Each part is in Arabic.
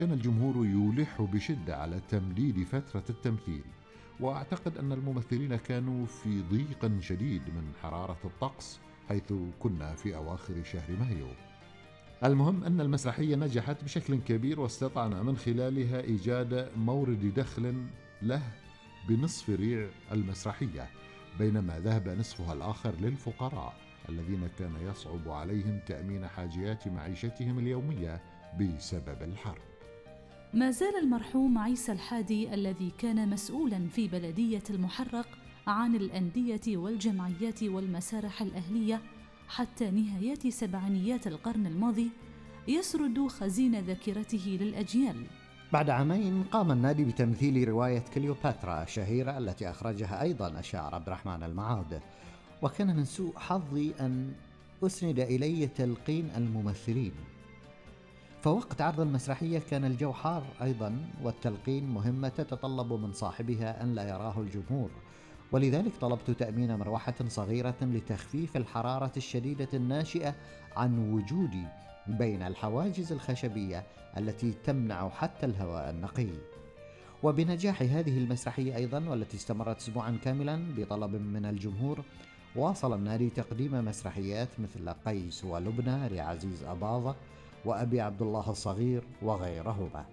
كان الجمهور يلح بشدة على تمديد فترة التمثيل، وأعتقد أن الممثلين كانوا في ضيق شديد من حرارة الطقس، حيث كنا في أواخر شهر مايو. المهم أن المسرحية نجحت بشكل كبير، واستطعنا من خلالها إيجاد مورد دخل له بنصف ريع المسرحية، بينما ذهب نصفها الآخر للفقراء الذين كان يصعب عليهم تأمين حاجيات معيشتهم اليومية بسبب الحرب. ما زال المرحوم عيسى الحادي الذي كان مسؤولا في بلدية المحرق عن الأندية والجمعيات والمسارح الأهلية حتى نهايات سبعينيات القرن الماضي يسرد خزين ذاكرته للأجيال. بعد عامين قام النادي بتمثيل رواية كليوباترا الشهيرة التي أخرجها أيضا الشاعر عبد الرحمن المعاود، وكان من سوء حظي أن أسند إلي تلقين الممثلين، فوقت عرض المسرحية كان الجو حار أيضا، والتلقين مهمة تتطلب من صاحبها أن لا يراه الجمهور، ولذلك طلبت تأمين مروحة صغيرة لتخفيف الحرارة الشديدة الناشئة عن وجودي بين الحواجز الخشبية التي تمنع حتى الهواء النقي. وبنجاح هذه المسرحية أيضا، والتي استمرت أسبوعا كاملا بطلب من الجمهور، واصل النادي تقديم مسرحيات مثل قيس ولبنى لعزيز أباظة وأبي عبد الله الصغير وغيرهما.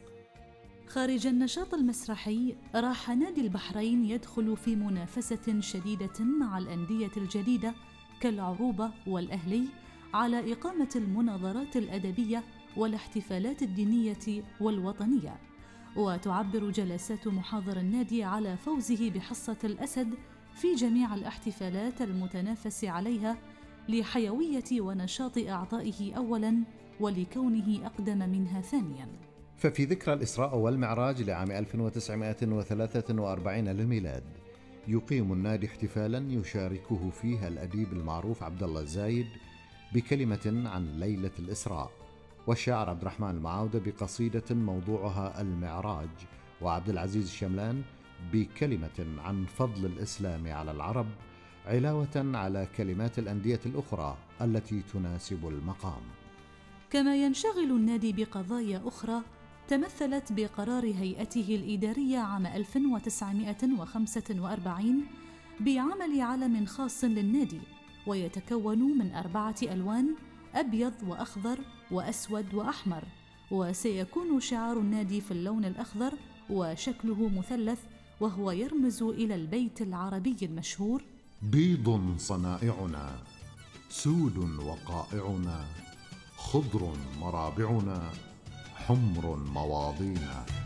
خارج النشاط المسرحي، راح نادي البحرين يدخل في منافسة شديدة مع الأندية الجديدة كالعروبة والأهلي على إقامة المناظرات الأدبية والاحتفالات الدينية والوطنية، وتعبر جلسات محاضر النادي على فوزه بحصة الأسد في جميع الاحتفالات المتنافس عليها لحيوية ونشاط أعضائه أولاً، ولكونه أقدم منها ثانياً. ففي ذكرى الإسراء والمعراج لعام 1943 للميلاد، يقيم النادي احتفالاً يشاركه فيها الأديب المعروف عبد الله الزايد بكلمة عن ليلة الإسراء، والشاعر عبد الرحمن المعاود بقصيدة موضوعها المعراج، وعبد العزيز الشملان بكلمة عن فضل الإسلام على العرب، علاوة على كلمات الأندية الأخرى التي تناسب المقام. كما ينشغل النادي بقضايا أخرى تمثلت بقرار هيئته الإدارية عام 1945 بعمل علم خاص للنادي، ويتكون من 4 ألوان: أبيض وأخضر وأسود وأحمر، وسيكون شعار النادي في اللون الأخضر وشكله مثلث، وهو يرمز إلى البيت العربي المشهور: بيض صنائعنا، سود وقائعنا، خضر مرابعنا، حمر مواضينا.